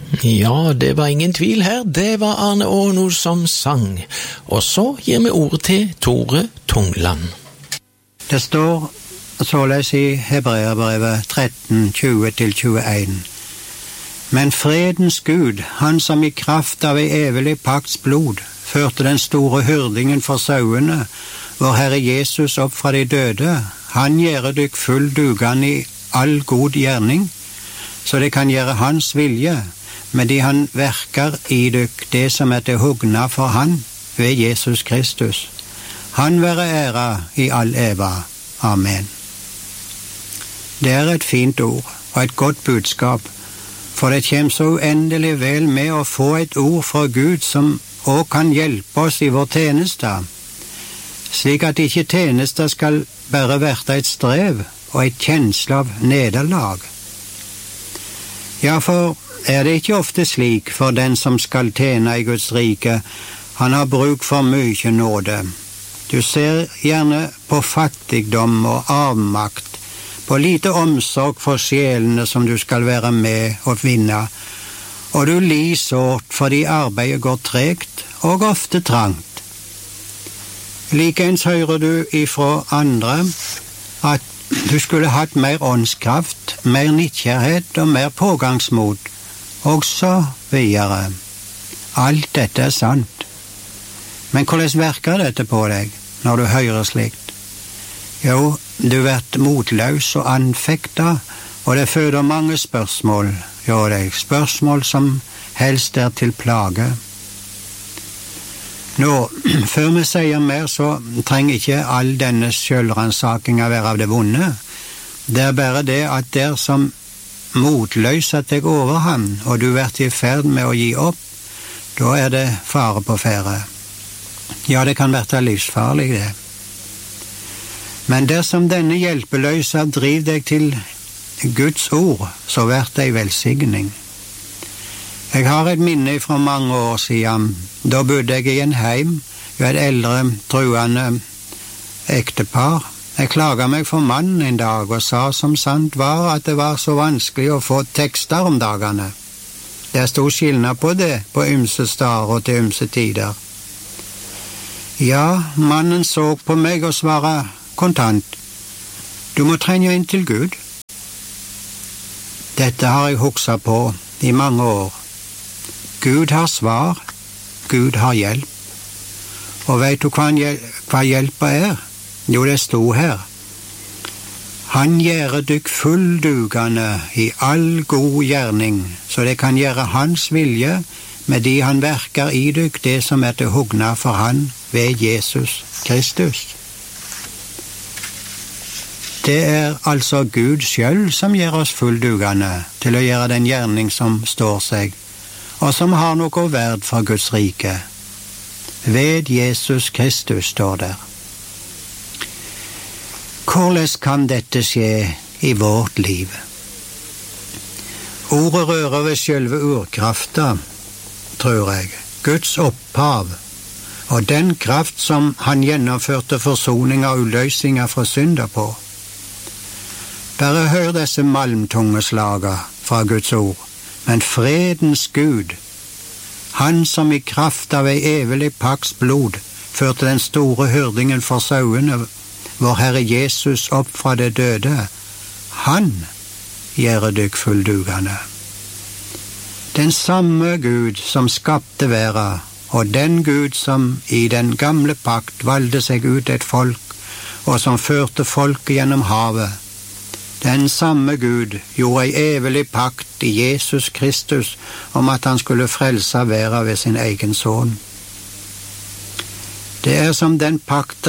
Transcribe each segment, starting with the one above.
Ja, det var ingen tvil her. Det var Arne Aano som sang. Og så gir vi ordet til Tore Tungland. Det står såleis i Hebreerbrevet 13:20-21. Men fredens Gud, han som i kraft av ei evig pakts blod førte den store hyrdingen for sauene, vår Herre Jesus opp fra de døde, han gjøre dykk full dugan i all god gjerning, så det kan gjøre hans vilje, med de han verker i dykk det som er til hugna for han ved Jesus Kristus. Han være æra i all eva. Amen. Det er et fint ord og et godt budskap, for det kommer så uendelig vel med å få et ord fra Gud som også kan hjelpe oss i vår tjeneste, slik at ikke tjeneste skal bare verte et strev og et kjensle av nederlag. Ja, for er det ikke ofte slik for den som skal tjene i Guds rike, han har bruk for mye nåde. Du ser gjerne på fattigdom og avmakt, på lite omsorg for sjelene som du skal være med og vinne, og du lir sårt fordi arbeidet går tregt og ofte trangt. Likeens hører du ifra andre at du skulle hatt mer åndskraft, mer nidkjærhet og mer pågangsmot, og så videre. Alt dette er sant. Men hvordan virker dette på deg når du hører slikt? Jo, du blir motløs og anfekta, og det føder mange spørsmål, spørsmål som helst er til plage. Nå, før vi sier mer, så trenger ikke all denne selvransaking å være av det vonde. Det er bare det at der som motløser deg over ham, og du blir i ferd med å gi opp, da er det fare på ferde. Ja, det kan være livsfarlig, det. Men dersom denne hjelpeløse driver deg til Guds ord, så blir det en velsigning. Jeg har et minne fra mange år siden. Da bodde jeg i en heim, et eldre, truende ektepar. Jeg klaget meg for mannen en dag og sa som sant var at det var så vanskelig å få tekster om dagene. Det stod skillnad på det på ymse steder og til ymse tider. Ja, mannen så på meg og svaret kontant: du må trenge inn til Gud. Dette har jeg hukset på i mange år. Gud har svar, Gud har hjelp. Og vet du hva hjelpa er? Jo, det stod her: han gjøre dykk full dugane i all god gjerning, så det kan gjøre hans vilje med de han verker i dykk det som er til hugna for han ved Jesus Kristus. Det er altså Gud selv som gjør oss fulldugende til å gjøre den gjerning som står seg, og som har noe verd for Guds rike. Ved Jesus Kristus står der. Hvordan kan dette skje i vårt liv? Ordet rører ved selve urkrafta, tror jeg, Guds opphav, og den kraft som han gjennomførte forsoning og utløsninger fra synder på. Bare hør disse malmtungeslager fra Guds ord. Men fredens Gud, han som i kraft av ei evig pakts blod førte den store hyrdingen for sauene, vår Herre Jesus opp fra det døde, han gjør dykk fulldugende. Den samme Gud som skapte verden, og den Gud som i den gamle pakt valgte seg ut et folk, og som førte folket gjennom havet, den samme Gud gjorde ei evig pakt i Jesus Kristus om at han skulle frelse verden ved sin egen son. Det er om den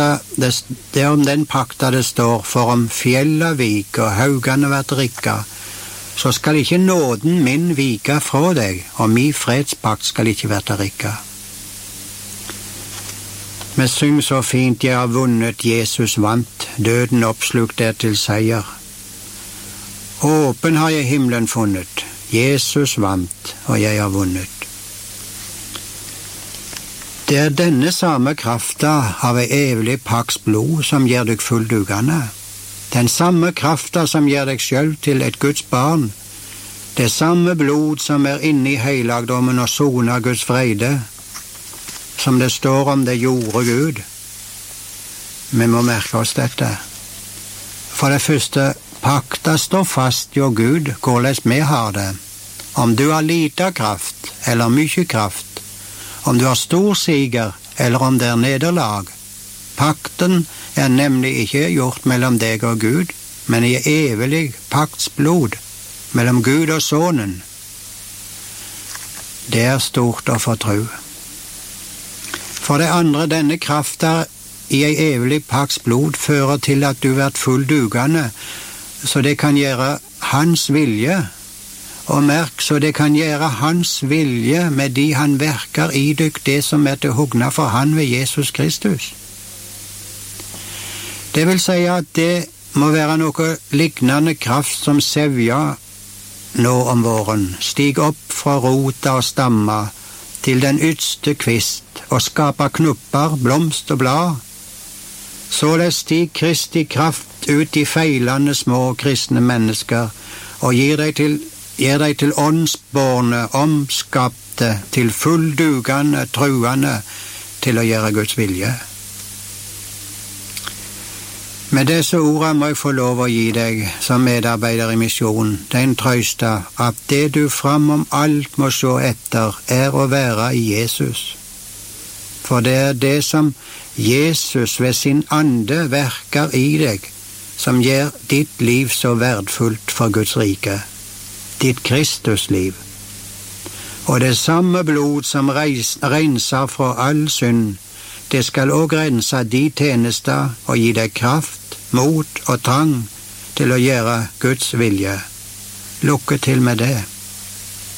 pakta det står, for om fjella vik og haugane vert rikka, så skal ikke nåden min vika fra deg, og mi fredspakt skal ikke verte rikka. Vi synger så fint: jeg har vunnet, Jesus vant, døden oppslukt er til seier. Åpen har jeg himmelen funnet, Jesus vant, og jeg har vunnet. Det er denne samme krafta av ei evig pakts blod som gjør deg fulldugende. Den samme krafta som gjør deg selv til et Guds barn. Det samme blod som inne i helligdommen og soner Guds vrede, som det står om det gjorde Gud. Vi må merke oss dette. For det første, pakta står fast jo Gud, hvordan vi har det. Om du har lite kraft eller mye kraft, om du har stor siger eller om det er nederlag. Pakten er nemlig ikke gjort mellom deg og Gud, men i evig paktsblod mellom Gud og Sonen. Det er stort å få tro. For det andre, denne krafta i ei evig paktsblod fører til at du blir fulldugende, så det kan gjøre hans vilje, og merk, så det kan gjøre hans vilje med de han verker i dykk, det som er til hugna for han ved Jesus Kristus. Det vil si at det må være noe lignende kraft som sevja nå om våren, stig opp fra rota og stamma til den ytste kvist og skapa knupper, blomst og blad. Således stig Kristi kraft ut i feilende små kristne mennesker og gir deg til åndsborne, omskapte, til fulldugende, truende, til å gjøre Guds vilje. Med disse ordene må jeg få lov å gi deg, som medarbeider i misjonen, den trøsta at det du framom alt må se etter, er å være i Jesus. For det er det som Jesus ved sin ande verker i deg, som gjør ditt liv så verdfullt for Guds rike, ditt Kristusliv. Og det samme blod som renser fra all synd, det skal også rense de tjenester og gi deg kraft, mot og trang til å gjøre Guds vilje. Lykke til med det.